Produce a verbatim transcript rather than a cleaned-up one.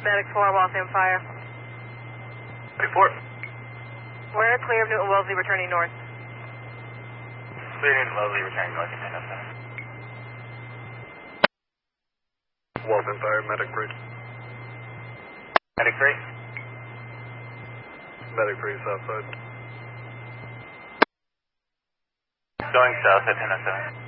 Medic four, Waltham Fire. Report. We're clear of Newton Wellesley returning north. Clear Newton Wellesley returning north. ten oh seven. Waltham Fire, Medic three. Medic three. Medic three, south side. Going south at ten oh seven.